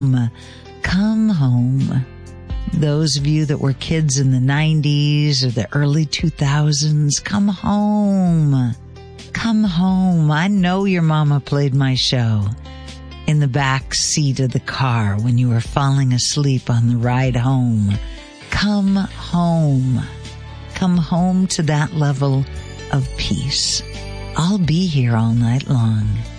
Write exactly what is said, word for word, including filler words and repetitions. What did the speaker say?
Come home. Those of you that were kids in the nineties or the early two thousands, come home. Come home. I know your mama played my show in the back seat of the car when you were falling asleep on the ride home. Come home. Come home to that level of peace. I'll be here all night long.